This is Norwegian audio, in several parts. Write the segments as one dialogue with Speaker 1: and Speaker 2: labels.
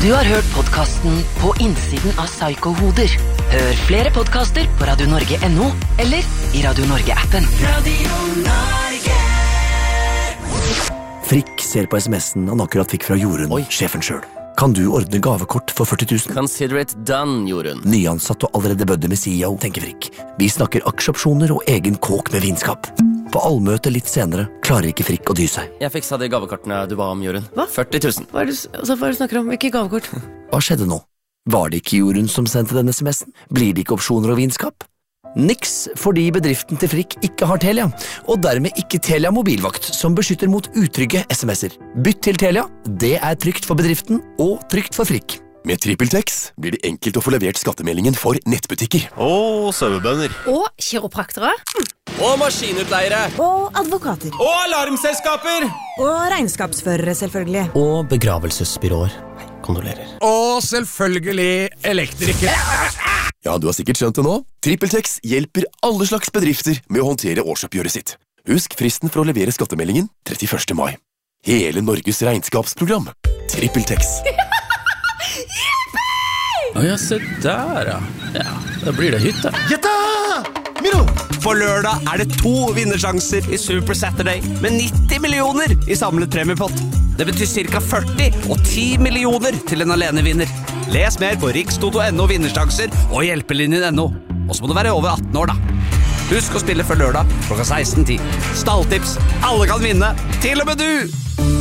Speaker 1: Du har hørt podcasten På innsiden av Psycho-hoder. Hør flere podcaster på radionorge.no eller i Radio Norge-appen. Radio Norge.
Speaker 2: Frikk ser på sms'en han akkurat fikk fra Jorunn, sjefen selv. Kan du ordne gavekort for 40 000?
Speaker 3: Consider it done, Jorunn.
Speaker 2: Nyansatt og allerede bødde med CEO, tenker Frikk. Vi snakker aksjeopsjoner og egen kåk med vinskap. På allmøte litt senere klarer ikke Frikk å dy seg.
Speaker 3: Jeg fiksa de gavekortene du ba om, Jorunn.
Speaker 4: Hva?
Speaker 3: 40 000.
Speaker 4: Hva er det du snakker om? Hvilke gavekort?
Speaker 2: Hva skjedde nå? Var det ikke Jorunn som sendte denne sms'en? Blir det ikke opsjoner og vinskap? Niks, fordi bedriften til Frikk ikke har Telia, og dermed ikke Telia mobilvakt, som beskytter mot utrygge sms'er. Bytt til Telia, det er trygt for bedriften og trygt for Frikk.
Speaker 5: Med TrippelTex blir det enkelt å få levert skattemeldingen for nettbutikker.
Speaker 6: Og sauebønder.
Speaker 7: Og kiropraktere.
Speaker 3: Og maskinutleiere.
Speaker 7: Og advokater.
Speaker 6: Og alarmselskaper.
Speaker 7: Og regnskapsførere, selvfølgelig.
Speaker 3: Og begravelsesbyråer. Kondolerer.
Speaker 6: Og selvfølgelig elektrikere.
Speaker 5: Ja, du har sikkert skjønt det nå. TrippelTex hjelper alle slags bedrifter med å håndtere årsoppgjøret sitt. Husk fristen for å levere skattemeldingen 31. mai. Hele Norges regnskapsprogram. TrippelTex.
Speaker 8: Ja, se der, ja. Ja, da blir det hytte.
Speaker 6: Gjetta! Miro! For lørdag er det 2 vinnersjanser i Super Saturday med 90 millioner i samlet premiepott. Det betyr cirka 40 og 10 millioner til en alenevinner. Les mer på rikstoto.no vinnersjanser og hjelpelinjen.no. Og så må du være over 18 år, da. Husk å spille før lørdag klokka 16:10. Stalltips. Alle kan vinne. Til og med du!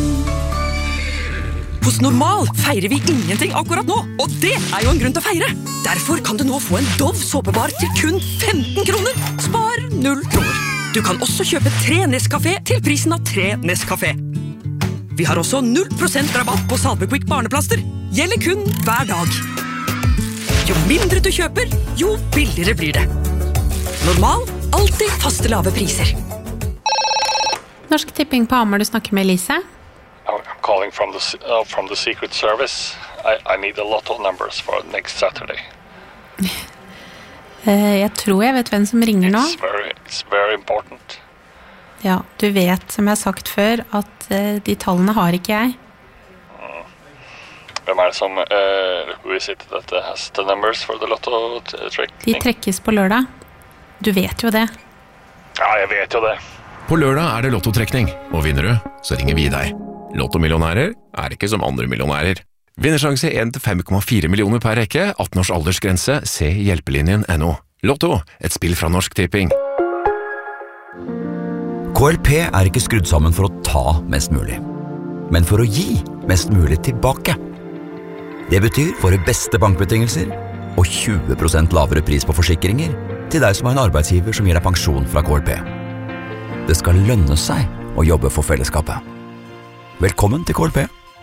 Speaker 9: Hos Normal feirer vi ingenting akkurat nå, og det er jo en grunn til å feire. Derfor kan du nå få en Dove såpebar til kun 15 kroner. Spar 0 kroner. Du kan også kjøpe 3 Nescafé til prisen av 3 Nescafé. Vi har også 0% rabatt på Salvequick barneplaster. Gjelder kun hver dag. Jo mindre du kjøper, jo billigere blir det. Normal, alltid faste lave priser.
Speaker 10: Norsk Tipping på Hamar, du snakker med Elise.
Speaker 11: I'm calling from the Secret Service. I need a lot of numbers for next Saturday.
Speaker 10: Jeg tror jeg vet hvem som ringer nå.
Speaker 11: It's very important.
Speaker 10: Ja, du vet, som jeg har sagt før, at de tallene har ikke jeg.
Speaker 11: Hvem er det som who is it that has the numbers for the lotto trick?
Speaker 10: De trekkes på lørdag. Du vet jo det.
Speaker 11: Ja, jeg vet jo det.
Speaker 12: På lørdag er det lottotrekning, og vinner du, så ringer vi deg. Lottomillionærer er ikke som andre millionærer. Vinnersjanse 1 til 5,4 millioner per rekke, 18 års aldersgrense, se hjelpelinjen.no. Lotto, et spill fra Norsk Tipping.
Speaker 13: KLP er ikke skrudd sammen for å ta mest mulig, men for å gi mest mulig tilbake. Det betyr våre beste bankbetingelser og 20% lavere pris på forsikringer til deg som har en arbeidsgiver som gir deg pensjon fra KLP. Det skal lønne seg å jobbe for fellesskapet. Velkommen til KLP.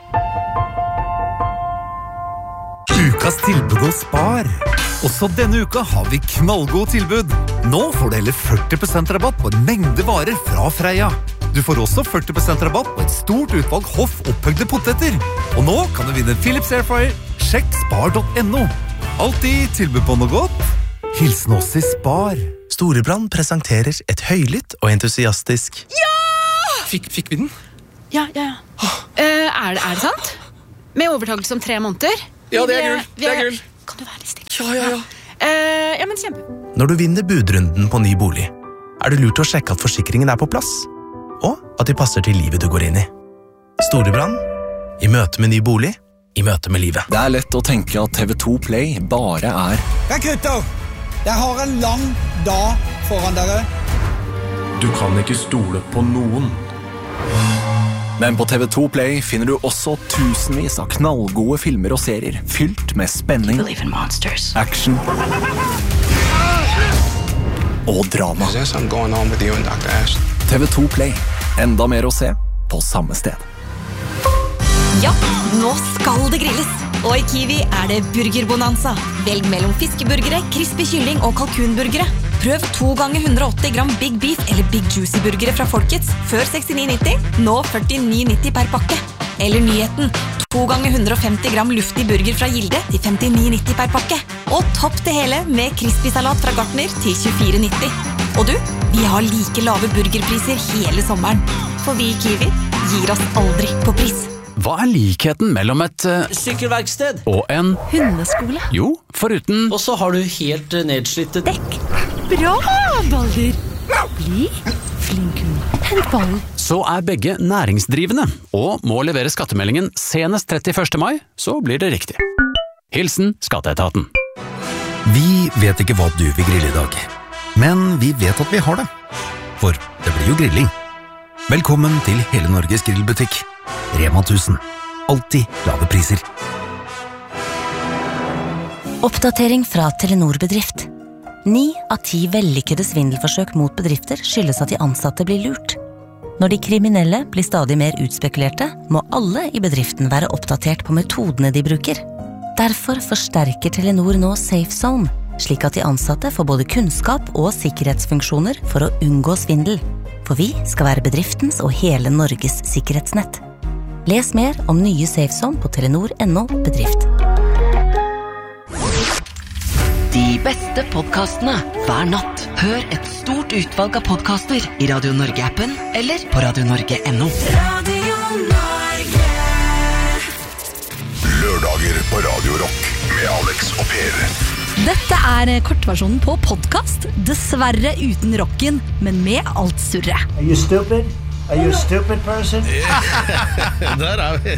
Speaker 14: Ukas tilbud hos Spar. Også denne uka har vi knallgode tilbud. Nå får du heller 40% rabatt på en mengde varer fra Freia. Du får også 40% rabatt på et stort utvalg hoff opphøgde poteter. Og nå kan du vinne Philips Airfryer. Sjekk spar.no. Alltid tilbud på noe godt. Hilsen oss i Spar.
Speaker 15: Storebrand presenterer et høylytt og entusiastisk.
Speaker 16: Ja!
Speaker 8: Fikk vi den?
Speaker 16: Ja. Er det sant? Med overtakelse om 3 måneder?
Speaker 8: Ja, det er gull.
Speaker 16: Kan du være litt stille?
Speaker 8: Ja.
Speaker 16: Ja, men kjempe.
Speaker 15: Når du vinner budrunden på ny bolig, er det lurt å sjekke at forsikringen er på plass, og at de passer til livet du går inn i. Storebrand, i møte med ny bolig, i møte med livet.
Speaker 17: Det er lett å tenke at TV2 Play bare er...
Speaker 18: Gutter, jeg har en lang dag foran dere.
Speaker 17: Du kan ikke stole på noen. Men på TV2 Play finner du også tusenvis av knallgode filmer og serier, fylt med spenning, action og drama. TV2 Play. Enda mer å se på samme sted.
Speaker 19: Ja, nå skal det grilles. Og i Kiwi er det burgerbonanza. Velg mellom fiskeburgere, crispy kylling og kalkunburgere. Prøv 2 ganger 180 gram Big Beef eller Big Juicy burgere fra Folkets før 69,90, nå 49,90 per pakke. Eller nyheten, 2 ganger 150 gram luftig burger fra Gilde til 59,90 per pakke. Og topp det hele med crispy salat fra Gartner til 24,90. Og du, vi har like lave burgerpriser hele sommeren. For vi i Kiwi gir oss aldri på pris.
Speaker 20: hva likheten mellom et
Speaker 3: Sykkelverksted.
Speaker 20: og en
Speaker 16: Hundeskole.
Speaker 20: Jo, foruten
Speaker 3: Og så har du helt nedslitte dekk.
Speaker 16: Bra, Balder. Bli flink hund. Hent ballen.
Speaker 20: så begge næringsdrivende, og må levere skattemeldingen senest 31. mai, så blir det riktig. Hilsen Skatteetaten.
Speaker 14: Vi vet ikke hva du vil grille i dag, men vi vet at vi har det. For det blir jo grilling. Velkommen til Hele Norges grillbutikk. Rema 1000. Alltid lave priser.
Speaker 19: Oppdatering fra Telenor Bedrift. 9 av 10 vellykkede svindelforsøk mot bedrifter skyldes at de ansatte blir lurt. Når de kriminelle blir stadig mer utspekulerte, må alle i bedriften være oppdatert på metodene de bruker. Derfor forsterker Telenor nå Safe Zone, slik at de ansatte får både kunnskap og sikkerhetsfunksjoner for å unngå svindel. For vi skal være bedriftens og hele Norges sikkerhetsnett. Les mer om nye Safe Zone på telenor.no bedrift.
Speaker 1: De beste podcastene hver natt. Hør et stort utvalg av podcaster i Radio Norge-appen eller på radionorge.no.
Speaker 21: Radio Norge.
Speaker 22: Lørdager på Radio Rock med Alex og Per.
Speaker 23: Dette kortversjonen på podcast, dessverre uten rocken, men med alt surre.
Speaker 24: Are you stupid? Are you a stupid person?
Speaker 25: Der vi.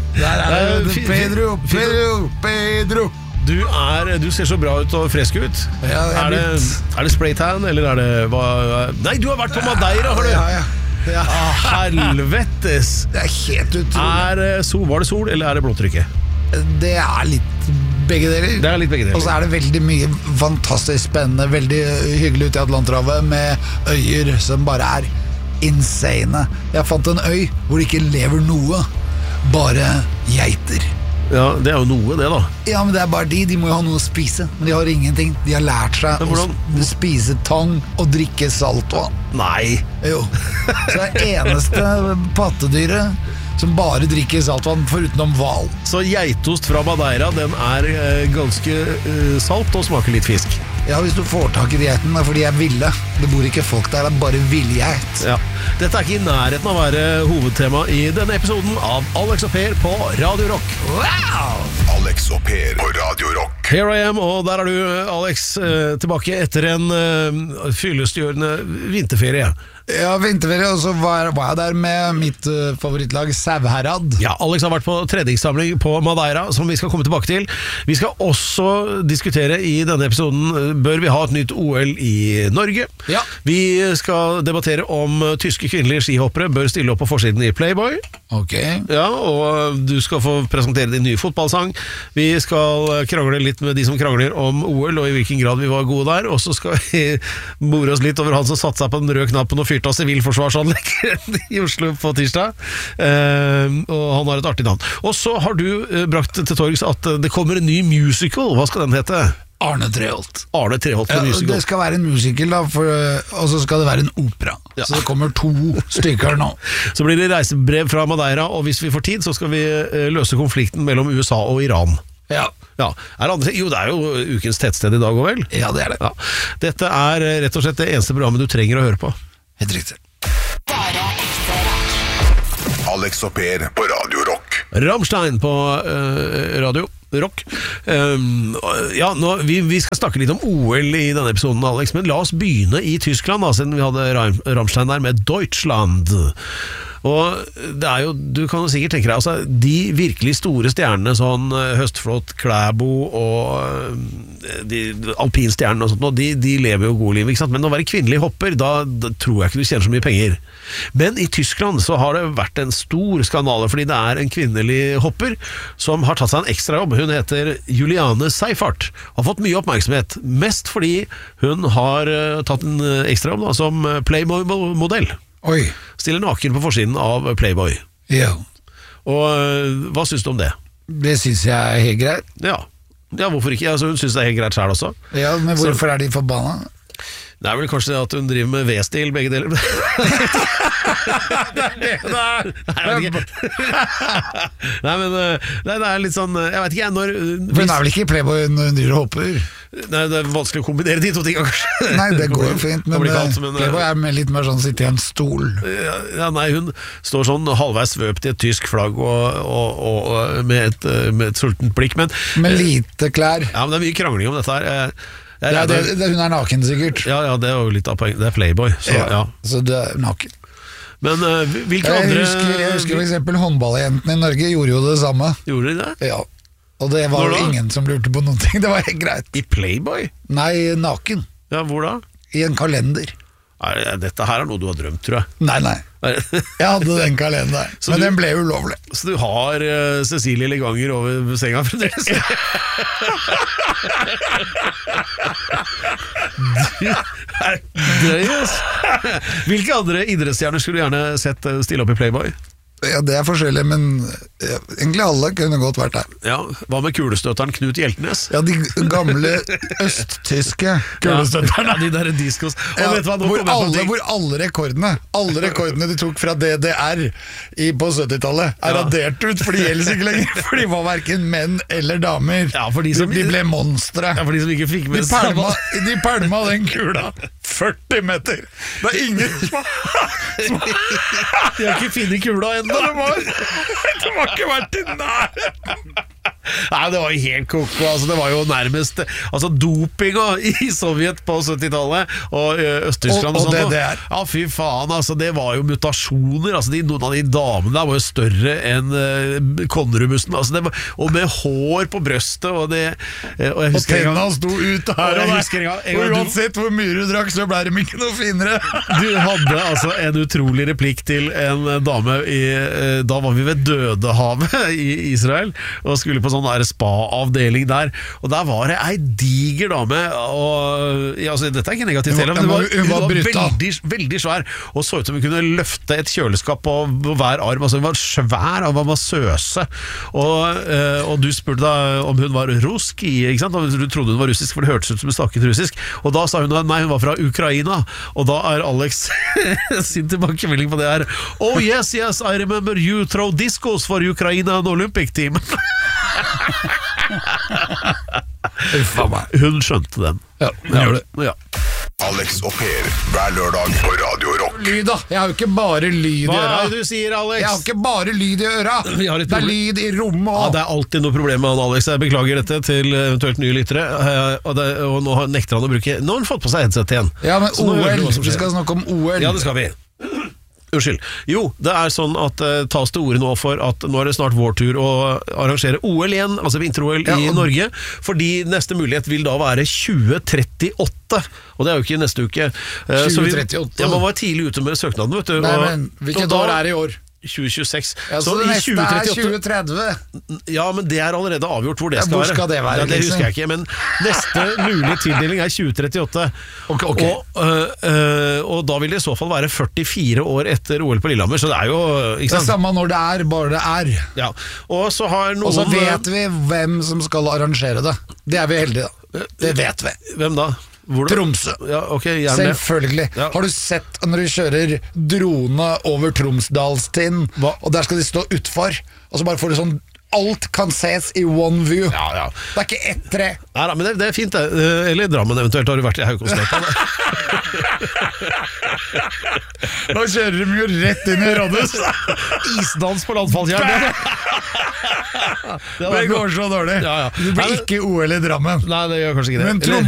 Speaker 25: Pedro. Du ser så bra ut og frisk ut.
Speaker 26: Ja,
Speaker 25: er det spraytan, eller er det Nei, du har vært på Madeira, har du? Ja. Helvetes.
Speaker 26: Det helt utrolig.
Speaker 25: Var det sol, eller er det blåtrykket?
Speaker 26: Det litt begge deler. Og så det veldig mye fantastisk spennende, veldig hyggelig ute i Atlanterhavet, med øyer som bare insane. Jeg fant en øy hvor det ikke lever noe, bare geiter.
Speaker 25: Ja, det jo noe det da.
Speaker 26: Ja, men det bare de må jo ha noe å spise. Men de har ingenting. De har lært seg å spise tang og drikke saltvann.
Speaker 25: Nei.
Speaker 26: Jo. Så det eneste pattedyret som bare drikker saltvann forutenom hval.
Speaker 25: Så geitost fra Madeira, den ganske salt og smaker litt fisk.
Speaker 26: Ja, hvis du får tak i geiten, fordi jeg ville. Det bor ikke folk der, det bare villegeit.
Speaker 25: Ja. Dette ikke i nærheten av å være hovedtema i denne episoden av Alex og Per på Radio Rock.
Speaker 22: Wow! Alex og Per på Radio Rock.
Speaker 25: Here I am, og der du, Alex, tilbake etter en fyllestgjørende vinterferie.
Speaker 26: Ja, vinterferie, og så var jeg der med mitt favorittlag Sauherad.
Speaker 25: Ja, Alex har vært på treningssamling på Madeira, som vi skal komme tilbake til. Vi skal også diskutere i denne episoden, bør vi ha et nytt OL i Norge?
Speaker 26: Ja.
Speaker 25: Vi skal debattere om tyske kvinnelige skihoppere bør stille opp på forsiden i Playboy.
Speaker 26: Ok.
Speaker 25: Ja, og du skal få presentere din nye fotballsang. Vi skal krangle litt med de som krangler om OL, og i hvilken grad vi var gode der. Og så skal vi more oss litt over han som satte seg på den røde knappen og fyrte av sivilforsvarsanlegg i Oslo på tirsdag. Og han har et artig navn. Og så har du brakt til torgs at det kommer en ny musical. Hva skal den hete?
Speaker 26: Arne Treholt.
Speaker 25: Arne Treholt på musical.
Speaker 26: Det skal være en musical da, og så skal det være en opera. Ja. Så det kommer 2 stykker nå.
Speaker 25: Så blir det reisebrev fra Madeira, og hvis vi får tid, så skal vi løse konflikten mellom USA og Iran.
Speaker 26: Ja.
Speaker 25: Ja. Jo, det jo ukens tettsted i dag også, vel?
Speaker 26: Ja, det det.
Speaker 25: Ja. Dette rett og slett det eneste programmet du trenger å høre på.
Speaker 26: Helt riktig.
Speaker 22: Alex og Per på Radio Rock.
Speaker 25: Rammstein på Radio Rock. Vi skal snakke litt om OL i denne episoden, Alex, men la oss begynne i Tyskland, da, siden vi hadde Rammstein der med Deutschland. Og det jo, du kan jo sikkert tenke deg, altså, de virkelig store stjernene, sånn Høstflot, Klæbo og de alpinstjernene og sånt, de lever jo god liv, ikke sant? Men å være kvinnelig hopper, da tror jeg ikke du tjener så mye penger. Men i Tyskland så har det vært en stor skandale, fordi det en kvinnelig hopper som har tatt seg en ekstra jobb. Hun heter Juliane Seifert, har fått mye oppmerksomhet, mest fordi hun har tatt en ekstra jobb da, som Playboy-modell.
Speaker 26: Oi.
Speaker 25: Stiller naken på forsiden av Playboy.
Speaker 26: Ja.
Speaker 25: Og hva synes du om det?
Speaker 26: Det synes jeg helt greit.
Speaker 25: Ja, hvorfor ikke? Altså, hun synes det helt greit selv også.
Speaker 26: Ja, men hvorfor de forbanna?
Speaker 25: Det vel kanskje det at hun driver med V-stil, begge deler. Nei, men det litt sånn, jeg vet ikke når...
Speaker 26: For hun vel ikke i Playboy når hun driver og hopper?
Speaker 25: Nei, det vanskelig å kombinere de to tingene, kanskje.
Speaker 26: Nei, det går jo fint, men Playboy med litt mer sånn sitte i en stol.
Speaker 25: Ja, nei, hun står sånn halvveis svøpt i et tysk flagg og med et sultent blikk, men
Speaker 26: lite klær.
Speaker 25: Ja, men det mye krangling om dette her.
Speaker 26: Hun naken sikkert.
Speaker 25: Ja, det jo litt av poeng. Det Playboy.
Speaker 26: Så det naken.
Speaker 25: Men hvilke andre...
Speaker 26: Jeg husker for eksempel håndballjentene i Norge gjorde jo det samme.
Speaker 25: Gjorde de det?
Speaker 26: Ja. Og det var jo ingen som lurte på noen ting. Det var helt greit.
Speaker 25: I Playboy?
Speaker 26: Nei, naken.
Speaker 25: Ja, hvor da?
Speaker 26: I en kalender.
Speaker 25: Nei, dette her noe du har drømt, tror jeg.
Speaker 26: Nei. Jeg hadde den kalenderen, men den ble ulovlig. Så
Speaker 25: du har Cecilie Leganger over senga fremdeles? Du er drøy, altså. Hvilke andre idrettsstjerner skulle du gjerne sett stille opp i Playboy?
Speaker 26: Ja, det forskjellig, men egentlig alle kunne godt vært der.
Speaker 25: Ja, hva med kulestøtteren Knut Hjeltnes?
Speaker 26: Ja, de gamle østtyske kulestøtterne.
Speaker 25: Ja, de der diskos.
Speaker 26: Vet du hva, hvor alle rekordene de tok fra DDR på 70-tallet radert ut, for de gjelder ikke lenger, for de var hverken menn eller damer.
Speaker 25: Ja, for de
Speaker 26: ble monstre.
Speaker 25: Ja, for de som ikke fikk med
Speaker 26: de pælma den kula 40 meter. Det er ingen som
Speaker 25: de har ikke finnet kula enda.
Speaker 26: Det var ikke vært i nærheten.
Speaker 25: Nei, det var jo helt koko. Altså, det var jo nærmest dopinga i Sovjet på 70-tallet og Øst-Tyskland og
Speaker 26: DDR.
Speaker 25: Ja, fy faen, altså, det var jo mutasjoner. Altså, noen av de damene der var jo større enn Konnerudbussen, altså, og med hår på brøstet og
Speaker 26: tennene sto ut her og der. Uansett hvor mye du drakk, så ble det ikke noe finere.
Speaker 25: Du hadde altså en utrolig replikk til en dame da var vi ved Dødehavet i Israel og skulle på sånn der spa-avdeling der, og der var det ei diger dame, og altså, dette er ikke negativt heller, men hun var veldig, veldig svær, og så ut som hun kunne løfte et kjøleskap på hver arm. Altså, hun var svær og var massøse, og du spurte da om hun var ruski, ikke sant? Du trodde hun var russisk, for det hørtes ut som hun snakket russisk, og da sa hun nei, hun var fra Ukraina, og da Alex sin tilbakemelding på det her: oh yes, I remember you throw discos for Ukraina and Olympic team. Hun skjønte den.
Speaker 26: Ja, hun gjør det.
Speaker 25: Ja.
Speaker 22: Alex og Per hver lørdag på Radio Rock.
Speaker 26: Lyd da, jeg har jo ikke bare lyd i øra.
Speaker 25: Hva er det du sier, Alex?
Speaker 26: Jeg har ikke bare lyd i øra. Det er lyd i rommet også.
Speaker 25: Ja, det er alltid noe problem med han, Alex. Jeg beklager dette til eventuelt nye lyttere, og nå nekter han å bruke. Nå har han fått på seg headset igjen.
Speaker 26: Ja, men OL, vi skal snakke om OL.
Speaker 25: Ja, det skal vi. Unnskyld. Jo, det er sånn at tas til orde nå for at nå er det snart vår tur å arrangere OL igjen, altså vinter-OL i Norge, fordi neste mulighet vil da være 2038, og det er jo ikke neste uke.
Speaker 26: 2038?
Speaker 25: Man var tidlig ute med søknaden, vet du.
Speaker 26: Nei, men hvilket år er det i år?
Speaker 25: 2026.
Speaker 26: Ja, så det neste er 2030.
Speaker 25: Ja, men det er allerede avgjort hvor det skal være.
Speaker 26: Hvor skal det være?
Speaker 25: Ja, det husker jeg ikke, men neste mulige tildeling er 2038.
Speaker 26: Okay.
Speaker 25: Og da vil det i så fall være 44 år etter OL på Lillehammer, så det er jo ikke sant?
Speaker 26: Det er samme når det er, bare det er.
Speaker 25: Ja. Og så
Speaker 26: vet vi hvem som skal arrangere det. Det er vi heldige da. Det vet vi.
Speaker 25: Hvem da?
Speaker 26: Tromsø.
Speaker 25: Ja, okay,
Speaker 26: selvfølgelig. Ja. Har du sett når de kjører drone over Tromsdalstind, og der skal de stå utfor, og så bare får du sånn alt kan ses i one view.
Speaker 25: Ja.
Speaker 26: Det er ikke ett tre.
Speaker 25: Nei, men det er fint det. Eller Drammen eventuelt, har du vært i Haukåsløypa.
Speaker 26: Nå kjører de jo rett inn i Rådhus.
Speaker 25: Isdans på landfallsjernet.
Speaker 26: Det går så dårlig.
Speaker 25: Ja.
Speaker 26: Det blir ikke OL i Drammen.
Speaker 25: Nei, det gjør kanskje ikke det.
Speaker 26: Men